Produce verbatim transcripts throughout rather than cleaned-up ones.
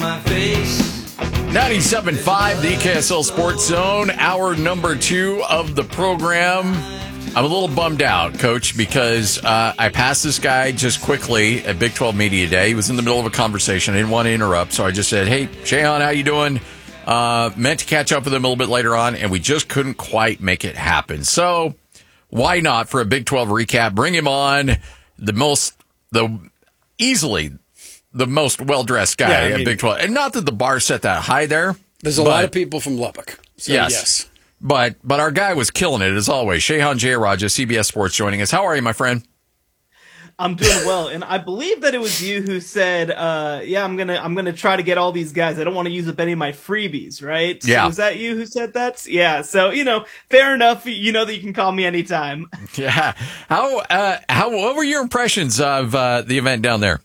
my face. ninety-seven point five, the K S L Sports Zone, hour number two of the program. I'm a little bummed out, Coach, because uh, I passed this guy just quickly at Big twelve Media Day. He was in the middle of a conversation. I didn't want to interrupt, so I just said, hey, Shehan, how you doing? Uh, meant to catch up with him a little bit later on, and we just couldn't quite make it happen. So why not, for a Big twelve recap, bring him on, the most, the easily the most well-dressed guy Yeah, I at mean, Big twelve. And not that the bar set that high there. There's a but, lot of people from Lubbock. So yes. yes. But but our guy was killing it, as always. Shehan Jeyarajah, C B S Sports, joining us. How are you, my friend? I'm doing well, and I believe that it was you who said, uh, "Yeah, I'm gonna, I'm gonna try to get all these guys. I don't want to use up any of my freebies." Right? Yeah. Was that you who said that? Yeah. So you know, fair enough. You know that you can call me anytime. Yeah. How uh, how what were your impressions of uh, the event down there?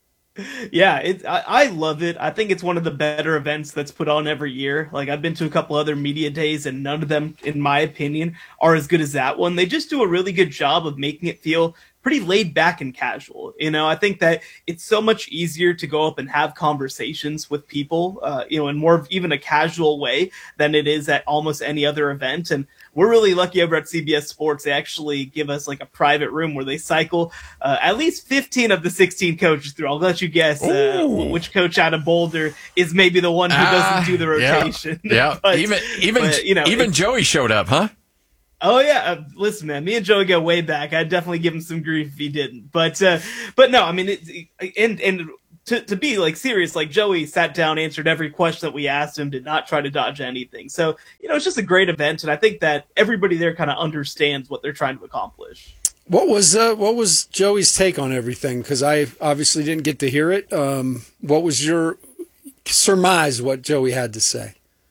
Yeah, it, I, I love it. I think it's one of the better events that's put on every year. Like, I've been to a couple other media days, and none of them, in my opinion, are as good as that one. They just do a really good job of making it feel pretty laid back and casual. You know, I think that it's so much easier to go up and have conversations with people, uh, you know, in more of even a casual way than it is at almost any other event. And we're really lucky over at C B S Sports. They actually give us like a private room where they cycle uh, at least fifteen of the sixteen coaches through. I'll let you guess uh, which coach out of Boulder is maybe the one who doesn't do the rotation. Yeah, yeah. but, even even but, you know, even Joey showed up, huh? Oh yeah, uh, listen, man. Me and Joey go way back. I'd definitely give him some grief if he didn't. But, uh, but no, I mean, it, and and to to be like serious, like Joey sat down, answered every question that we asked him, did not try to dodge anything. So you know, it's just a great event, and I think that everybody there kind of understands what they're trying to accomplish. What was uh, what was Joey's take on everything? Because I obviously didn't get to hear it. Um, what was your surmise? What Joey had to say?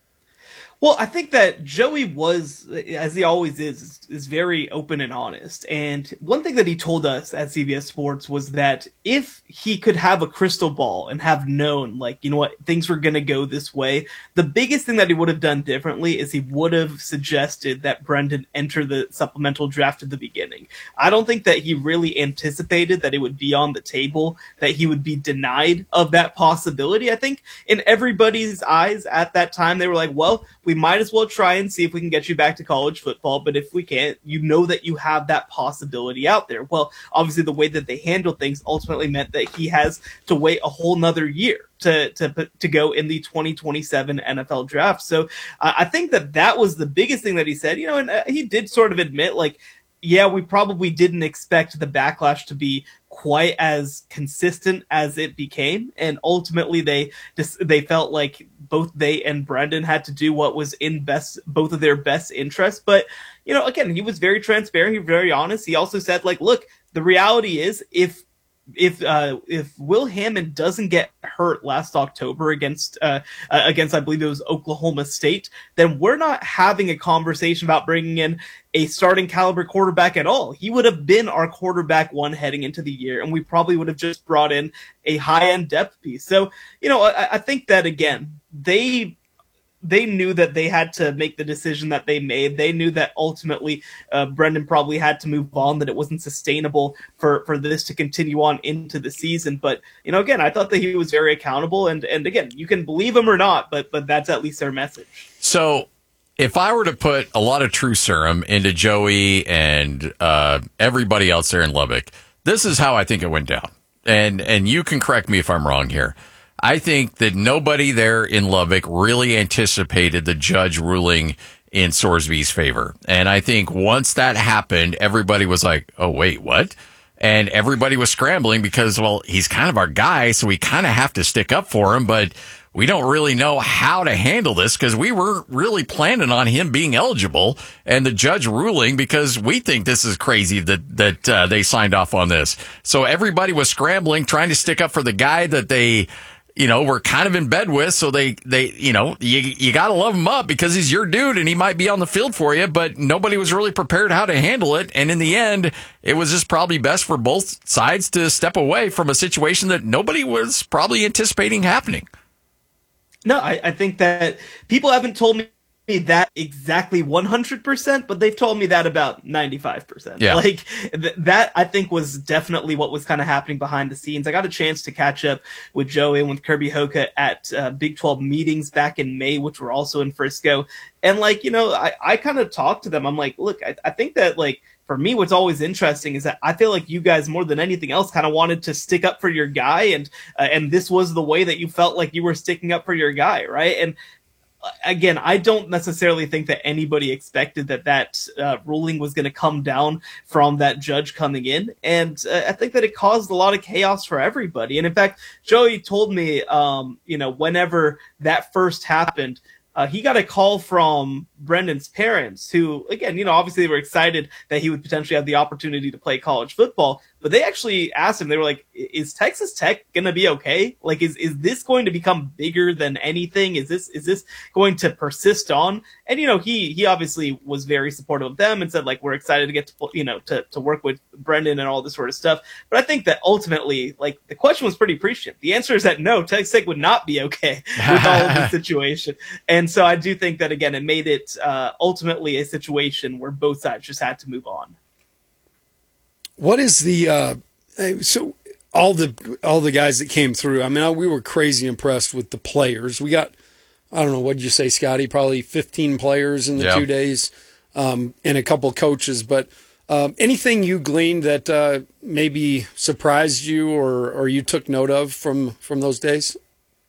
Well, I think that Joey was, as he always is, is very open and honest. And one thing that he told us at C B S Sports was that if he could have a crystal ball and have known, like, you know what, things were going to go this way, the biggest thing that he would have done differently is he would have suggested that Brendan enter the supplemental draft at the beginning. I don't think that he really anticipated that it would be on the table, that he would be denied of that possibility. I think in everybody's eyes at that time, they were like, well, we might as well try and see if we can get you back to college football. But if we can't, you know that you have that possibility out there. Well, obviously the way that they handled things ultimately meant that he has to wait a whole nother year to to to go in the twenty twenty-seven N F L draft. So uh, I think that that was the biggest thing that he said, you know, and uh, he did sort of admit, like, yeah, we probably didn't expect the backlash to be quite as consistent as it became. And ultimately they just, they felt like both they and Brendan had to do what was in best, both of their best interests. But, you know, again, he was very transparent. He was very honest. He also said, like, look, the reality is if, if, uh, if Will Hammond doesn't get hurt last October against, uh, uh, against, I believe it was Oklahoma State, then we're not having a conversation about bringing in a starting caliber quarterback at all. He would have been our quarterback one heading into the year, and we probably would have just brought in a high-end depth piece. So, you know, I, I think that, again, they they knew that they had to make the decision that they made. They knew that ultimately uh, Brendan probably had to move on, that it wasn't sustainable for, for this to continue on into the season. But, you know, again, I thought that he was very accountable. And, and again, you can believe him or not, but but that's at least their message. So if I were to put a lot of truth serum into Joey and uh, everybody else there in Lubbock, this is how I think it went down. And and you can correct me if I'm wrong here. I think that nobody there in Lubbock really anticipated the judge ruling in Sorsby's favor. And I think once that happened, everybody was like, oh, wait, what? And everybody was scrambling because, well, he's kind of our guy, so we kind of have to stick up for him. But we don't really know how to handle this because we weren't really planning on him being eligible and the judge ruling because we think this is crazy that, that uh, they signed off on this. So everybody was scrambling, trying to stick up for the guy that they, you know, were kind of in bed with. So they, they, you know, you, you got to love him up because he's your dude and he might be on the field for you, but nobody was really prepared how to handle it. And in the end, it was just probably best for both sides to step away from a situation that nobody was probably anticipating happening. No, I, I think that people haven't told me me that exactly one hundred percent, but they've told me that about ninety-five percent. Yeah. Like th- that, I think, was definitely what was kind of happening behind the scenes. I got a chance to catch up with Joey and with Kirby Hoka at uh, Big twelve meetings back in May, which were also in Frisco. And like, you know, I, I kind of talked to them. I'm like, look, I, I think that like, for me, what's always interesting is that I feel like you guys, more than anything else, kind of wanted to stick up for your guy. And, uh, and this was the way that you felt like you were sticking up for your guy. Right. And, again, I don't necessarily think that anybody expected that that uh, ruling was going to come down from that judge coming in. And uh, I think that it caused a lot of chaos for everybody. And in fact, Joey told me, um, you know, whenever that first happened, uh, he got a call from Brendan's parents who, again, you know, obviously they were excited that he would potentially have the opportunity to play college football. But they actually asked him, they were like, is Texas Tech going to be okay? Like, is, is this going to become bigger than anything? Is this, is this going to persist on? And, you know, he, he obviously was very supportive of them and said, like, we're excited to get to, you know, to, to work with Brendan and all this sort of stuff. But I think that ultimately, like, the question was pretty appreciative. The answer is that no, Texas Tech would not be okay with all of this situation. And so I do think that, again, it made it uh, ultimately a situation where both sides just had to move on. What is the uh, so all the all the guys that came through? I mean, we were crazy impressed with the players. We got, I don't know, what did you say, Scotty? Probably fifteen players in the yeah. two days, um, and a couple coaches. But um, anything you gleaned that uh, maybe surprised you or or you took note of from from those days?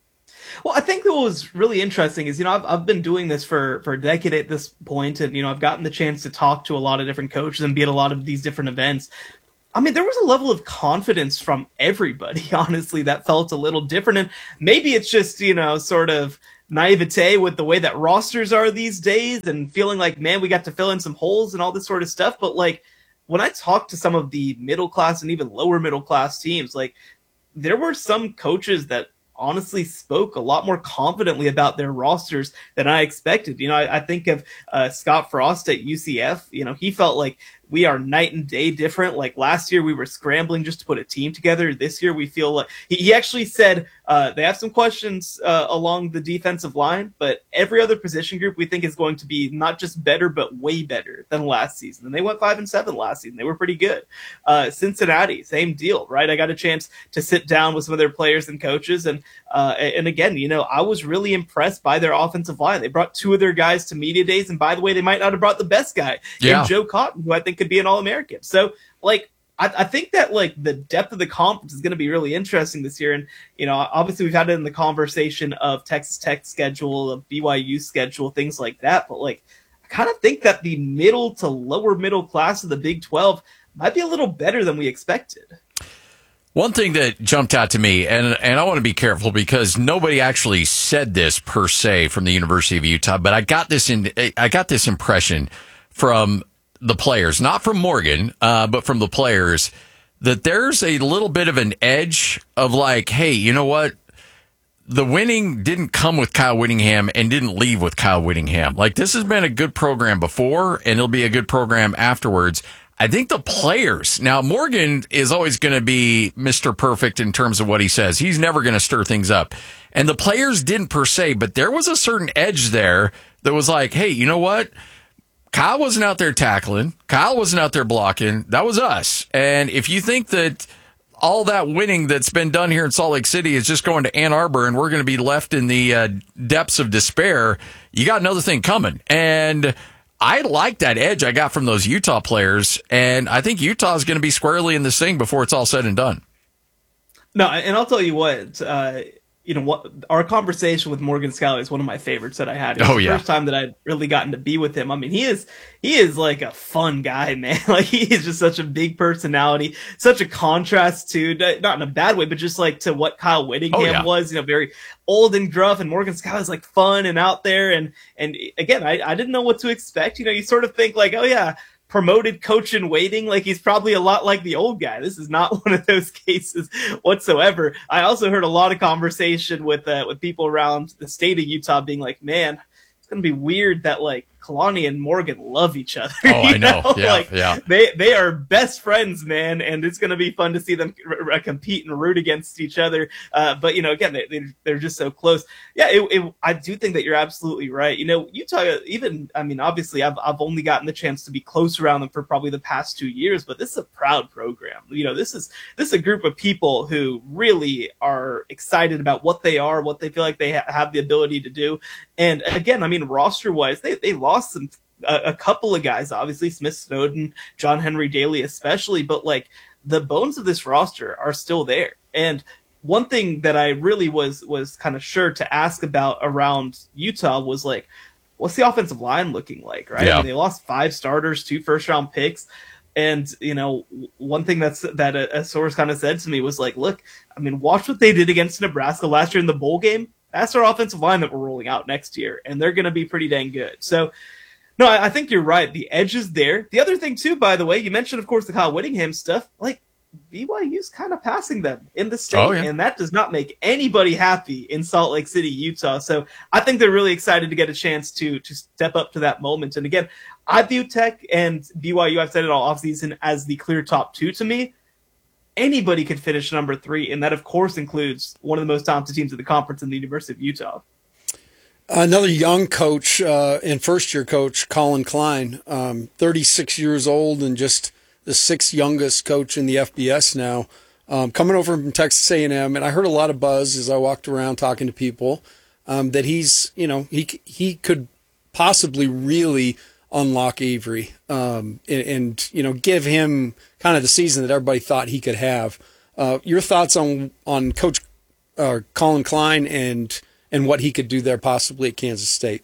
Well, I think what was really interesting is, you know, I've, I've been doing this for, for a decade at this point, and, you know, I've gotten the chance to talk to a lot of different coaches and be at a lot of these different events. I mean, there was a level of confidence from everybody, honestly, that felt a little different. And maybe it's just, you know, sort of naivete with the way that rosters are these days and feeling like, man, we got to fill in some holes and all this sort of stuff. But like, when I talked to some of the middle class and even lower middle class teams, like, there were some coaches that honestly spoke a lot more confidently about their rosters than I expected. You know, I, I think of uh, Scott Frost at U C F. You know, he felt like we are night and day different. Like last year we were scrambling just to put a team together. This year we feel like he, he actually said uh, they have some questions uh, along the defensive line, but every other position group we think is going to be not just better, but way better than last season. And they went five and seven last season. They were pretty good. Uh, Cincinnati, same deal, right? I got a chance to sit down with some of their players and coaches. And, uh, and again, you know, I was really impressed by their offensive line. They brought two of their guys to media days. And by the way, they might not have brought the best guy yeah. in Joe Cotton, who I think could be an All-American. So like, I, I think that like the depth of the conference is going to be really interesting this year. And, you know, obviously we've had it in the conversation of Texas Tech schedule, of B Y U schedule, things like that. But like, I kind of think that the middle to lower middle class of the Big twelve might be a little better than we expected. One thing that jumped out to me, and and I want to be careful because nobody actually said this per se from the University of Utah, but I got this in I got this impression from the players, not from Morgan, uh, but from the players, that there's a little bit of an edge of like, hey, you know what? The winning didn't come with Kyle Whittingham and didn't leave with Kyle Whittingham. Like, this has been a good program before, and it'll be a good program afterwards. I think the players, now Morgan is always going to be Mister Perfect in terms of what he says. He's never going to stir things up. And the players didn't per se, but there was a certain edge there that was like, hey, you know what? Kyle wasn't out there tackling. Kyle wasn't out there blocking. That was us. And if you think that all that winning that's been done here in Salt Lake City is just going to Ann Arbor and we're going to be left in the uh, depths of despair, you got another thing coming. And I like that edge I got from those Utah players. And I think Utah is going to be squarely in this thing before it's all said and done. No, and I'll tell you what, uh, you know, what our conversation with Morgan Scalley is one of my favorites that I had. It was oh, the yeah. first time that I'd really gotten to be with him. I mean, he is he is like a fun guy, man. Like, he is just such a big personality, such a contrast to, not in a bad way, but just like to what Kyle Whittingham oh, yeah. was, you know, very old and gruff, and Morgan Scalley's like fun and out there. And, and again, I, I didn't know what to expect. You know, you sort of think like, oh yeah, promoted coach in waiting, like he's probably a lot like the old guy. This is not one of those cases whatsoever. I also heard a lot of conversation with uh, with people around the state of Utah being like, man, it's going to be weird that like Kalani and Morgan love each other. Oh, I know. know? Yeah, like, yeah. They they are best friends, man, and it's going to be fun to see them r- r- compete and root against each other. Uh, but you know, again, they, they they're just so close. Yeah, it, it, I do think that you're absolutely right. You know, Utah. Even I mean, obviously, I've I've only gotten the chance to be close around them for probably the past two years, but this is a proud program. You know, this is this is a group of people who really are excited about what they are, what they feel like they ha- have the ability to do. And again, I mean, roster wise, they they lost some. A, a couple of guys, obviously Smith Snowden, John Henry Daly especially, but like the bones of this roster are still there. And one thing that I really was was kind of sure to ask about around Utah was like, what's the offensive line looking like, right? Yeah. I mean, they lost five starters, two first round picks. And, you know, one thing that's that a, a source kind of said to me was like, look, I mean, watch what they did against Nebraska last year in the bowl game. That's our offensive line that we're rolling out next year, and they're going to be pretty dang good. So, no, I, I think you're right. The edge is there. The other thing, too, by the way, you mentioned, of course, the Kyle Whittingham stuff. Like, B Y U's kind of passing them in the state, oh, yeah. and that does not make anybody happy in Salt Lake City, Utah. So I think they're really excited to get a chance to to step up to that moment. And again, I view Tech and B Y U, I've said it all offseason, as the clear top two to me. Anybody could finish number three, and that, of course, includes one of the most talented teams of the conference in the University of Utah. Another young coach uh, and first-year coach, Colin Klein, um, thirty-six years old and just the sixth youngest coach in the F B S now, um, coming over from Texas A and M. And I heard a lot of buzz as I walked around talking to people um, that he's, you know, he he could possibly really unlock Avery um, and, and, you know, give him kind of the season that everybody thought he could have. Uh, your thoughts on on Coach uh, Colin Klein and and what he could do there possibly at Kansas State?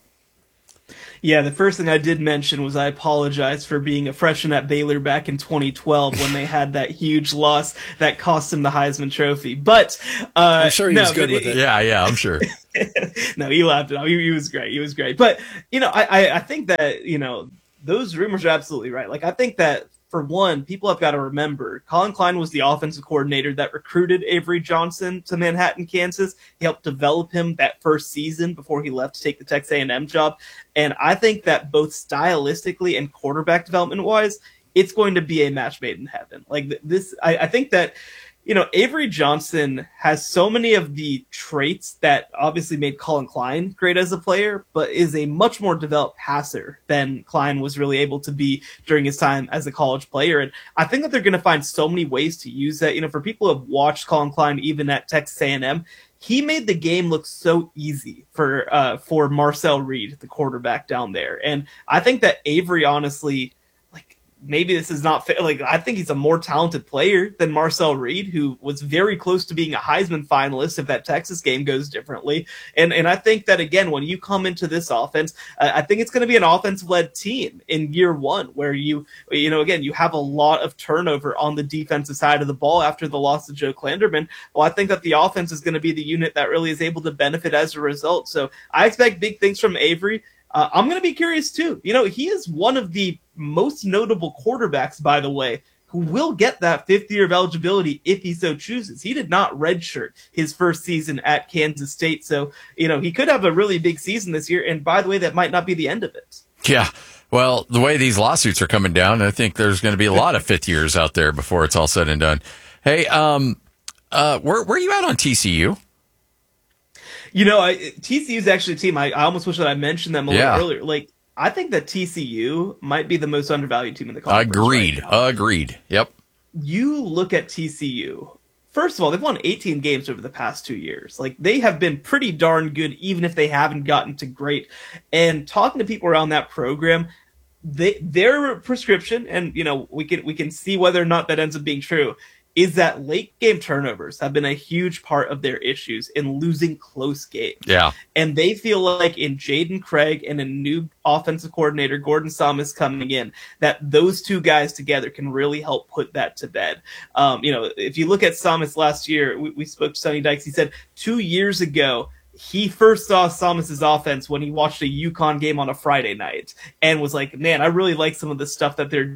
Yeah, the first thing I did mention was I apologize for being a freshman at Baylor back in twenty twelve when they had that huge loss that cost him the Heisman Trophy. But uh, I'm sure he no, was good with it. Yeah, yeah, I'm sure. No, he laughed it off. He, he was great. He was great. But, you know, I, I, I think that, you know, those rumors are absolutely right. Like, I think that, for one, people have got to remember, Colin Klein was the offensive coordinator that recruited Avery Johnson to Manhattan, Kansas. He helped develop him that first season before he left to take the Texas A and M job. And I think that both stylistically and quarterback development-wise, it's going to be a match made in heaven. Like this, I, I think that, you know, Avery Johnson has so many of the traits that obviously made Colin Klein great as a player, but is a much more developed passer than Klein was really able to be during his time as a college player. And I think that they're going to find so many ways to use that. You know, for people who have watched Colin Klein even at Texas A and M, he made the game look so easy for uh, for Marcel Reed, the quarterback down there. And I think that Avery, honestly, maybe this is not fair. Like, I think he's a more talented player than Marcel Reed, who was very close to being a Heisman finalist if that Texas game goes differently. And and I think that, again, when you come into this offense, uh, I think it's going to be an offensive-led team in year one, where you, you know, again, you have a lot of turnover on the defensive side of the ball after the loss of Joe Klanderman. Well, I think that the offense is going to be the unit that really is able to benefit as a result. So I expect big things from Avery. Uh, I'm going to be curious, too. You know, he is one of the most notable quarterbacks, by the way, who will get that fifth year of eligibility if he so chooses. He did not redshirt his first season at Kansas State. So, you know, he could have a really big season this year. And by the way, that might not be the end of it. Yeah. Well, the way these lawsuits are coming down, I think there's going to be a lot of fifth years out there before it's all said and done. Hey, um, uh, where, where are you at on T C U? You know, I, T C U is actually a team. I, I almost wish that I mentioned them a yeah. little earlier. Like, I think that T C U might be the most undervalued team in the conference. Agreed. Right Agreed. Yep. You look at T C U. First of all, they've won eighteen games over the past two years. Like, they have been pretty darn good, even if they haven't gotten to great. And talking to people around that program, they their prescription, and you know, we can we can see whether or not that ends up being true, is that late game turnovers have been a huge part of their issues in losing close games. Yeah. And they feel like in Jaden Craig and a new offensive coordinator, Gordon Thomas, coming in, that those two guys together can really help put that to bed. Um, you know, if you look at Thomas last year, we, we spoke to Sonny Dykes. He said two years ago, he first saw Thomas's offense when he watched a UConn game on a Friday night and was like, man, I really like some of the stuff that they're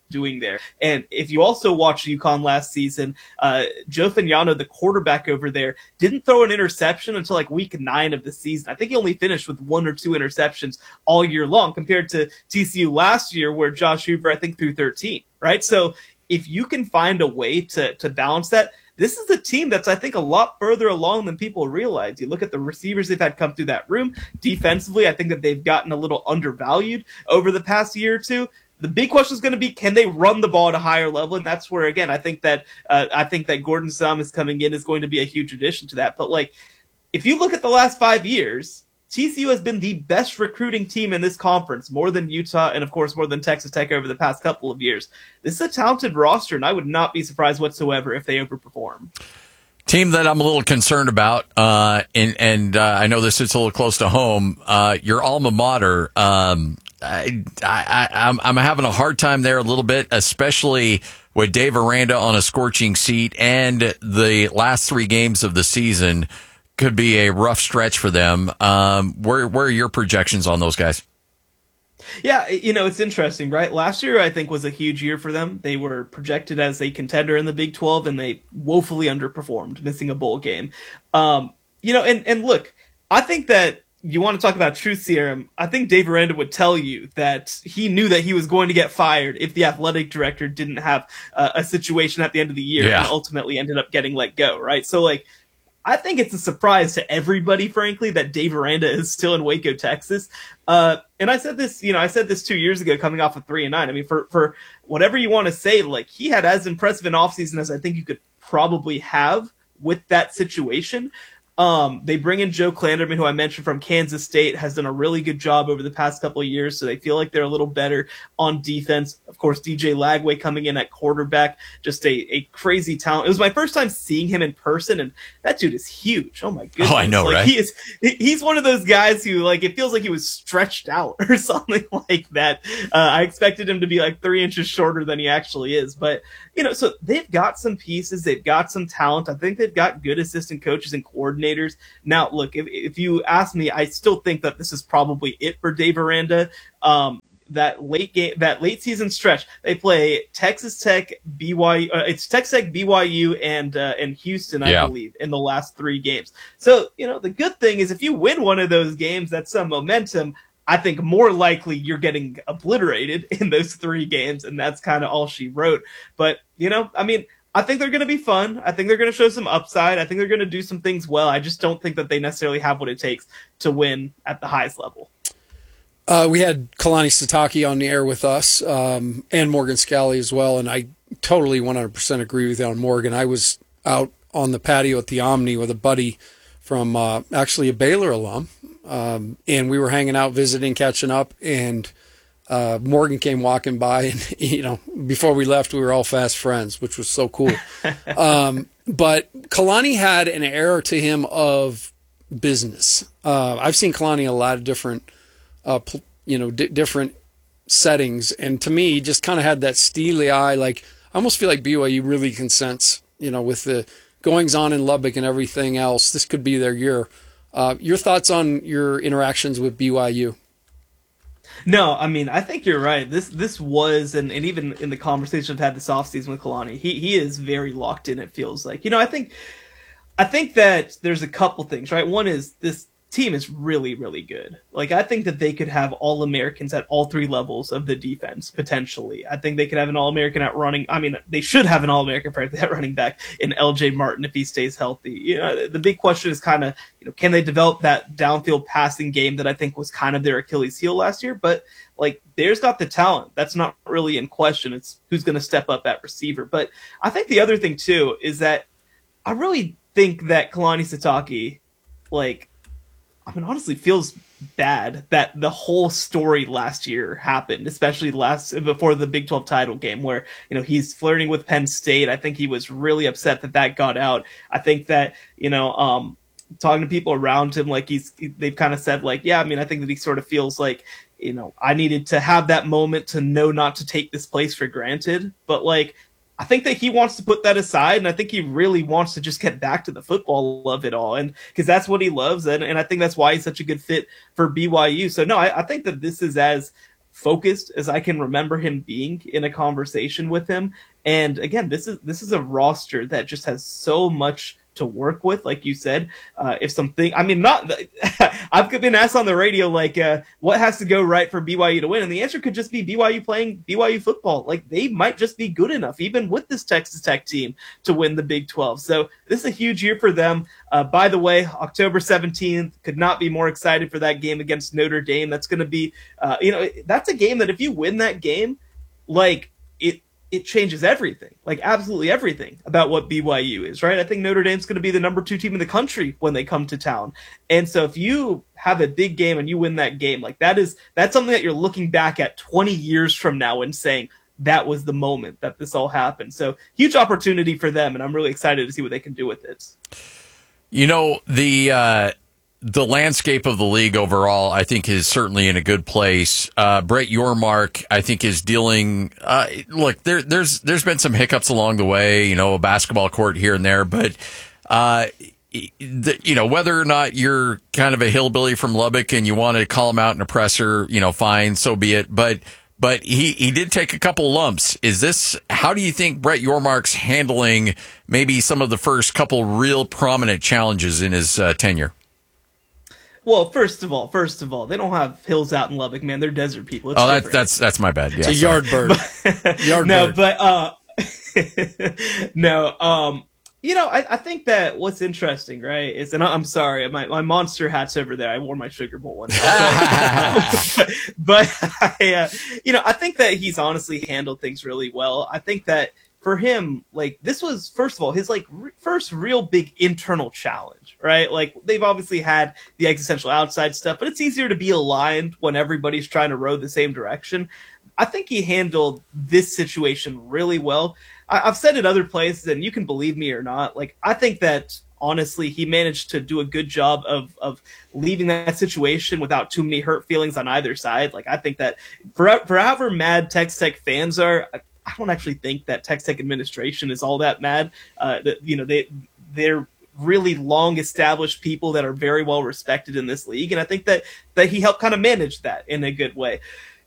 doing there. And if you also watch UConn last season, uh, Joe Fagnano, the quarterback over there, didn't throw an interception until like week nine of the season. I think he only finished with one or two interceptions all year long compared to T C U last year where Josh Hoover, I think, threw thirteen, right? So if you can find a way to, to balance that, this is a team that's, I think, a lot further along than people realize. You look at the receivers they've had come through that room. Defensively, I think that they've gotten a little undervalued over the past year or two. The big question is going to be, can they run the ball at a higher level? And that's where, again, I think that uh, I think that Gordon Thomas coming in is going to be a huge addition to that. But like, if you look at the last five years, T C U has been the best recruiting team in this conference, more than Utah and, of course, more than Texas Tech over the past couple of years. This is a talented roster, and I would not be surprised whatsoever if they overperform. Team that I'm a little concerned about, uh, and, and uh, I know this is a little close to home, uh, your alma mater. Um, I, I, I'm, I'm having a hard time there a little bit, especially with Dave Aranda on a scorching seat, and the last three games of the season could be a rough stretch for them. Um, where, where are your projections on those guys? Yeah, you know, it's interesting, right? Last year, I think, was a huge year for them. They were projected as a contender in the Big twelve, and they woefully underperformed, missing a bowl game. Um, you know, and, and look, I think that you want to talk about truth serum. I think Dave Aranda would tell you that he knew that he was going to get fired if the athletic director didn't have uh, a situation at the end of the year yeah. and ultimately ended up getting let go, right? So, like, I think it's a surprise to everybody, frankly, that Dave Aranda is still in Waco, Texas. Uh, and I said this, you know, I said this two years ago coming off of three and nine. I mean, for, for whatever you want to say, like, he had as impressive an offseason as I think you could probably have with that situation. Um, they bring in Joe Klanderman, who I mentioned from Kansas State, has done a really good job over the past couple of years, so they feel like they're a little better on defense. Of course, D J Lagway coming in at quarterback, just a, a crazy talent. It was my first time seeing him in person, and that dude is huge. Oh my goodness. Oh, I know, like, right? He is, he's one of those guys who, like, it feels like he was stretched out or something like that. Uh, I expected him to be like three inches shorter than he actually is, but you know, so they've got some pieces, they've got some talent. I think they've got good assistant coaches and coordinators. Now, look, if, if you ask me, I still think that this is probably it for Dave Aranda. Um, that late game, that late season stretch, they play Texas Tech, B Y U. Uh, it's Texas Tech, B Y U, and uh, and Houston, I yeah. believe, in the last three games. So, you know, the good thing is if you win one of those games, that's some momentum. I think more likely you're getting obliterated in those three games, and that's kind of all she wrote. But, you know, I mean, I think they're going to be fun. I think they're going to show some upside. I think they're going to do some things well. I just don't think that they necessarily have what it takes to win at the highest level. Uh, we had Kalani Sitake on the air with us, um, and Morgan Scally as well, and I totally one hundred percent agree with you on Morgan. I was out on the patio at the Omni with a buddy from uh, actually a Baylor alum, um, and we were hanging out, visiting, catching up, and uh, Morgan came walking by, and you know, before we left, we were all fast friends, which was so cool. um, but Kalani had an air to him of business. Uh, I've seen Kalani in a lot of different Uh, you know, d- different settings. And to me, he just kind of had that steely eye. Like, I almost feel like B Y U really can sense, you know, with the goings on in Lubbock and everything else, this could be their year. Uh, your thoughts on your interactions with B Y U? No, I mean, I think you're right. This this was, and, and even in the conversation I've had this offseason with Kalani, he he is very locked in, it feels like. You know, I think I think that there's a couple things, right? One is this team is really, really good. Like, I think that they could have All-Americans at all three levels of the defense, potentially. I think they could have an All-American at running. I mean, they should have an All-American at running back in L J Martin if he stays healthy. You know, the big question is kind of, you know, can they develop that downfield passing game that I think was kind of their Achilles heel last year? But, like, there's got the talent. That's not really in question. It's who's going to step up at receiver. But I think the other thing, too, is that I really think that Kalani Sitake, like, I mean, honestly, feels bad that the whole story last year happened, especially last before the Big twelve title game, where, you know, he's flirting with Penn State. I think he was really upset that that got out. I think that, you know, um, talking to people around him, like he's, they've kind of said, like, yeah, I mean, I think that he sort of feels like, you know, I needed to have that moment to know not to take this place for granted. But, like, I think that he wants to put that aside, and I think he really wants to just get back to the football of it all, and because that's what he loves, and, and I think that's why he's such a good fit for B Y U. So, no, I, I think that this is as focused as I can remember him being in a conversation with him. And again, this is this is a roster that just has so much to work with, like you said. Uh, if something, I mean, not, I've been asked on the radio, like, uh, what has to go right for B Y U to win? And the answer could just be B Y U playing B Y U football. Like, they might just be good enough, even with this Texas Tech team, to win the Big twelve. So this is a huge year for them. Uh, by the way, October seventeenth, could not be more excited for that game against Notre Dame. That's going to be, uh, you know, that's a game that if you win that game, like, it, it changes everything, like absolutely everything about what B Y U is, right? I think Notre Dame's going to be the number two team in the country when they come to town. And so if you have a big game and you win that game, like that is, that's something that you're looking back at twenty years from now and saying that was the moment that this all happened. So huge opportunity for them. And I'm really excited to see what they can do with it. You know, the, uh, the landscape of the league overall, I think, is certainly in a good place. Uh, Brett Yormark, I think, is dealing. Uh, look, there, there's there's been some hiccups along the way, you know, a basketball court here and there, but uh, the, you know, whether or not you're kind of a hillbilly from Lubbock and you want to call him out in a presser, you know, fine, so be it. But but he he did take a couple lumps. Is this? How do you think Brett Yormark's handling maybe some of the first couple real prominent challenges in his uh, tenure? Well, first of all, first of all, they don't have hills out in Lubbock, man. They're desert people. It's oh, that's different. that's that's my bad. Yeah, it's a sorry. yard bird. Yard no, bird. but uh, no, um, you know, I, I think that what's interesting, right, is, and I'm sorry, my my monster hat's over there. I wore my Sugar Bowl one, but, but I, uh, you know, I think that he's honestly handled things really well. I think that for him, like, this was, first of all, his, like, re- first real big internal challenge, right? Like, they've obviously had the existential outside stuff, but it's easier to be aligned when everybody's trying to row the same direction. I think he handled this situation really well. I- I've said it other places, and you can believe me or not, like, I think that, honestly, he managed to do a good job of of leaving that situation without too many hurt feelings on either side. Like, I think that for, for however mad Texas Tech fans are, I don't actually think that Texas Tech administration is all that mad. Uh, that, you know, they, they're really long established people that are very well respected in this league. And I think that, that he helped kind of manage that in a good way.